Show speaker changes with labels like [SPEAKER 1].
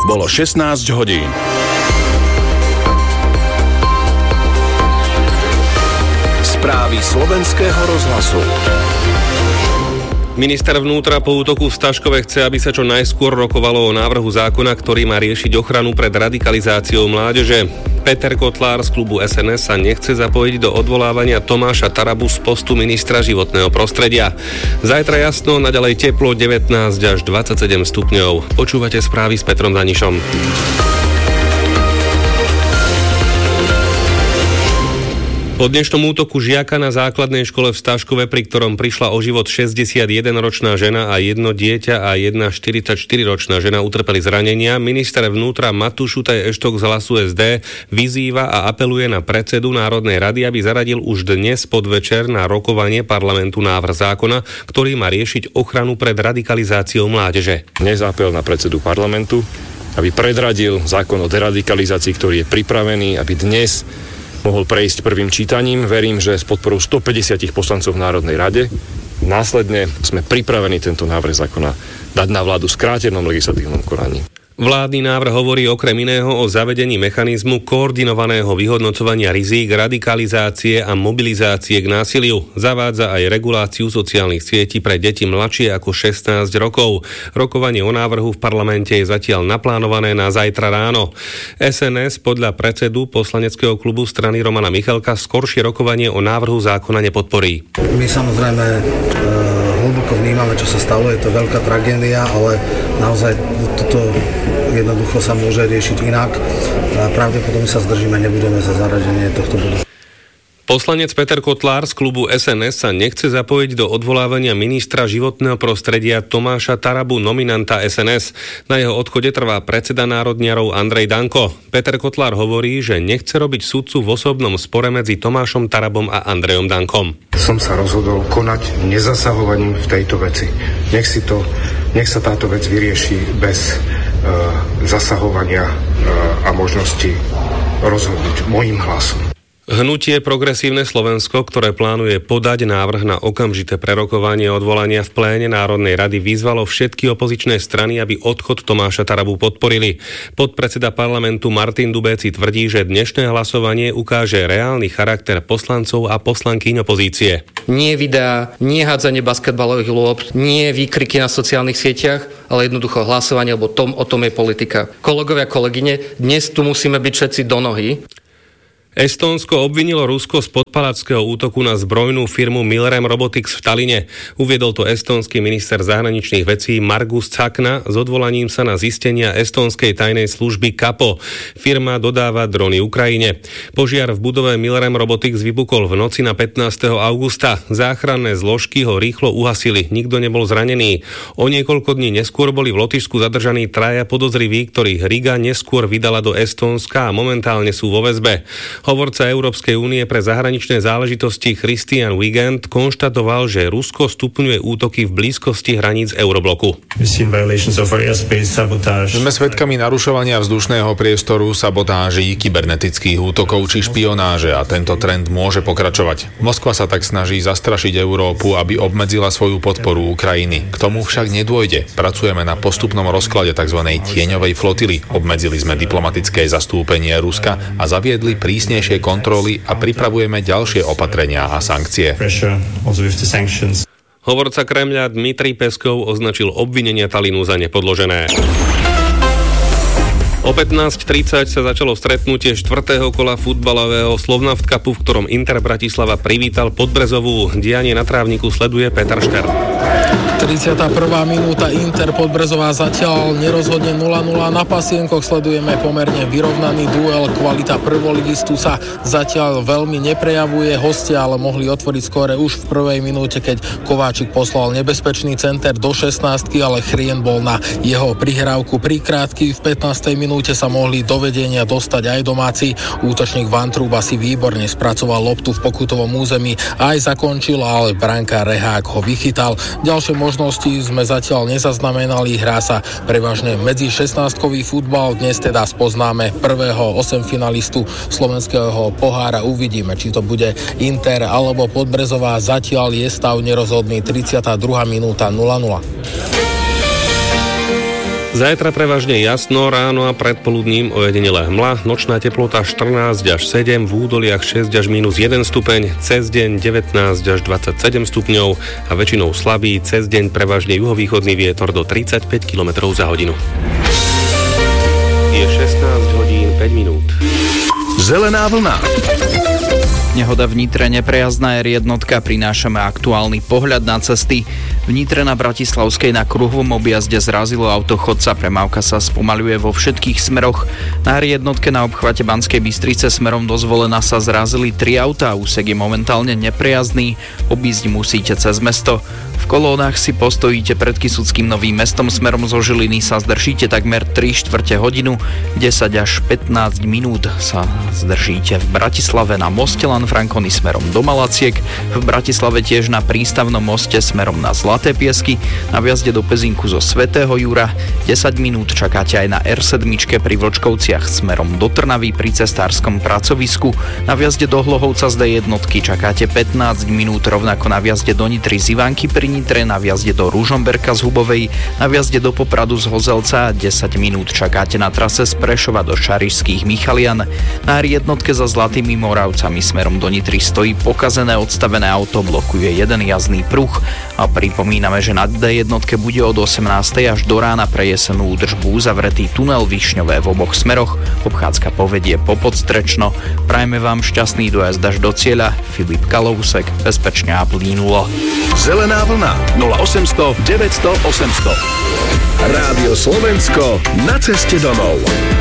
[SPEAKER 1] Bolo 16 hodín. Správy slovenského rozhlasu.
[SPEAKER 2] Minister vnútra po útoku v Staškove chce, aby sa čo najskôr rokovalo o návrhu zákona, ktorý má riešiť ochranu pred radikalizáciou mládeže. Peter Kotlár z klubu SNS sa nechce zapojiť do odvolávania Tomáša Tarabu z postu ministra životného prostredia. Zajtra jasno, naďalej teplo 19 až 27 stupňov. Počúvate správy s Petrom Danišom. Po dnešnom útoku žiaka na základnej škole v Staškove, pri ktorom prišla o život 61-ročná žena a jedno dieťa a jedna 44-ročná žena utrpeli zranenia, minister vnútra Matúš Šutaj Eštok z Hlasu SD vyzýva a apeluje na predsedu Národnej rady, aby zaradil už dnes podvečer na rokovanie parlamentu návrh zákona, ktorý má riešiť ochranu pred radikalizáciou mládeže.
[SPEAKER 3] Dnes apel na predsedu parlamentu, aby predradil zákon o deradikalizácii, ktorý je pripravený, aby dnes mohol prejsť prvým čítaním. Verím, že s podporou 150 poslancov v Národnej rade. Následne sme pripravení tento návrh zákona dať na vládu v skrátenom legislatívnom konaní.
[SPEAKER 2] Vládny návrh hovorí okrem iného o zavedení mechanizmu koordinovaného vyhodnocovania rizík, radikalizácie a mobilizácie k násiliu. Zavádza aj reguláciu sociálnych sietí pre deti mladšie ako 16 rokov. Rokovanie o návrhu v parlamente je zatiaľ naplánované na zajtra ráno. SNS podľa predsedu poslaneckého klubu strany Romana Michalka skoršie rokovanie o návrhu zákona nepodporí.
[SPEAKER 4] My samozrejme hlboko vnímame, čo sa stalo, je to veľká tragédia, ale naozaj toto jednoducho sa môže riešiť inak. Pravdepodobne sa zdržíme, nebudeme za zaradenie tohto bodu.
[SPEAKER 2] Poslanec Peter Kotlár z klubu SNS sa nechce zapojiť do odvolávania ministra životného prostredia Tomáša Tarabu, nominanta SNS. Na jeho odchode trvá predseda národniarov Andrej Danko. Peter Kotlár hovorí, že nechce robiť sudcu v osobnom spore medzi Tomášom Tarabom a Andrejom Dankom.
[SPEAKER 5] Som sa rozhodol konať nezasahovaním v tejto veci. Nech sa táto vec vyrieši bez zasahovania a možnosti rozhodnúť mojím hlasom.
[SPEAKER 2] Hnutie Progresívne Slovensko, ktoré plánuje podať návrh na okamžité prerokovanie odvolania v pléne Národnej rady, vyzvalo všetky opozičné strany, aby odchod Tomáša Tarabu podporili. Podpredseda parlamentu Martin Dubéci tvrdí, že dnešné hlasovanie ukáže reálny charakter poslancov a poslankýň opozície.
[SPEAKER 6] Nie videá, nie hádzanie basketbalových lôb, nie výkriky na sociálnych sieťach, ale jednoducho hlasovanie, lebo o tom je politika. Kolegovia, kolegyne, dnes tu musíme byť všetci do nohy.
[SPEAKER 2] Estónsko obvinilo Rusko z podpaláckého útoku na zbrojnú firmu Milrem Robotics v Taline. Uviedol to estónsky minister zahraničných vecí Margus Cakna s odvolaním sa na zistenia estónskej tajnej služby KAPO. Firma dodáva drony Ukrajine. Požiar v budove Milrem Robotics vypukol v noci na 15. augusta. Záchranné zložky ho rýchlo uhasili. Nikto nebol zranený. O niekoľko dní neskôr boli v Lotyšsku zadržaní traja podozriví, ktorých Riga neskôr vydala do Estónska a momentálne sú vo väzbe. Hovorca Európskej únie pre zahraničné záležitosti Christian Wiegand konštatoval, že Rusko stupňuje útoky v blízkosti hraníc Eurobloku.
[SPEAKER 7] Sme svedkami narušovania vzdušného priestoru, sabotáží, kybernetických útokov či špionáže a tento trend môže pokračovať. Moskva sa tak snaží zastrašiť Európu, aby obmedzila svoju podporu Ukrajiny. K tomu však nedôjde. Pracujeme na postupnom rozklade tzv. Tieňovej flotily. Obmedzili sme diplomatické zastúpenie Ruska a zaviedli prísne kontroly a pripravujeme ďalšie opatrenia a sankcie.
[SPEAKER 2] Hovorca Kremľa Dmitrij Peskov označil obvinenia Talinu za nepodložené. O 15:30 sa začalo stretnutie 4. kola futbalového Slovnaft Cupu, v ktorom Inter Bratislava privítal Podbrezovú. Dianie na trávniku sleduje Peter Štern.
[SPEAKER 8] 31. minúta, Inter Podbrezová zatiaľ nerozhodne 0-0. Na pasienkoch sledujeme pomerne vyrovnaný duel. Kvalita prvoligistu sa zatiaľ veľmi neprejavuje. Hostia ale mohli otvoriť skóre už v prvej minúte, keď Kováčik poslal nebezpečný center do 16, ale Chrien bol na jeho prihrávku prikrátky. V 15. minúte sa mohli do vedenia dostať aj domáci. Útočník Vantruba si výborne spracoval loptu v pokutovom území, aj zakončil, ale brankár Rehák ho vychytal. Ďalšie možnosti sme zatiaľ nezaznamenali. Hrá sa prevažne medzi 16-kový futbal. Dnes teda spoznáme prvého 8 finalistu slovenského pohára. Uvidíme, či to bude Inter alebo Podbrezová. Zatiaľ je stav nerozhodný. 32. minúta 0-0.
[SPEAKER 2] Zajtra prevažne jasno, ráno a predpoludním ojedinelá hmla, nočná teplota 14 až 7, v údoliach 6 až -1 stupeň, cez deň 19 až 27 stupňov a väčšinou slabý, cez deň prevažne juhovýchodný vietor do 35 km za hodinu. Je 16 hodín 5 minút.
[SPEAKER 1] Zelená vlna.
[SPEAKER 9] Nehoda v Nitre, neprejazdná R1, prinášame aktuálny pohľad na cesty. V Nitre na Bratislavskej na kruhovom objazde zrazilo auto chodca, premávka sa spomaľuje vo všetkých smeroch. Na R1 na obchvate Banskej Bystrice smerom do Zvolena sa zrazili 3 autá, úsek je momentálne neprejazdný, obísť musíte cez mesto. V kolónach si postojíte pred Kysuckým Novým Mestom, smerom zo Žiliny sa zdržíte takmer 3/4 hodinu, 10 až 15 minút sa zdržíte v Bratislave na moste Lanfranconi smerom do Malaciek, v Bratislave tiež na prístavnom moste smerom na Zlaté Piesky, na vjazde do Pezinku zo Svätého Jura, 10 minút čakáte aj na R7 pri Vlčkovciach smerom do Trnavy pri cestárskom pracovisku, na vjazde do Hlohovca z D1 čakáte 15 minút, rovnako na vjazde do Nitry z Ivánky pri Nitre, na vjazde do Ružomberka z Hubovej, na vjazde do Popradu z Hozelca, 10 minút čakáte na trase z Prešova do Šarišských Michalian, na R1 za Zlatými Moravcami smerom do Nitry stojí pokazené odstavené auto, blokuje jeden jazdný pruh a pripomíname, že na D1 bude od 18. až do rána pre jesennú údržbu uzavretý tunel Višňové v oboch smeroch, obchádzka povedie po Podstrečno. Prajme vám šťastný dojazd až do cieľa. Filip Kalousek, bezpečne a plynulo.
[SPEAKER 1] Zelená vlna 0800 900 800. Rádio Slovensko na ceste domov.